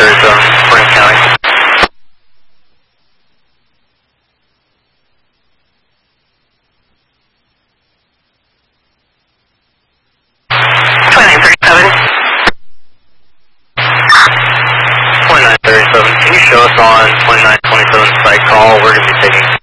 2937, Spring County. 2937, can you show us on 2927 site call? We're going to be taking